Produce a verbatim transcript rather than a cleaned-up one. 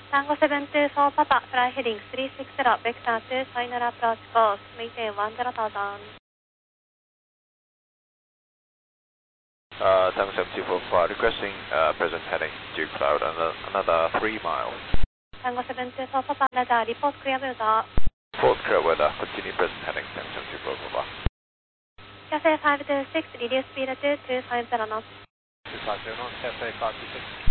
Tango seven two four Papa, fly heading three six zero, vector two, final approach course, maintain one zero thousand. Uh, Tango seven two four Papa, requesting uh, present heading to cloud another, another three miles. Tango seven two four Papa, radar, report clear weather. Report clear weather, continue present heading, Tango seven two four Papa. Cathay five two six, reduce speed to two five zero knots. two five zero knots, Cathay five two six.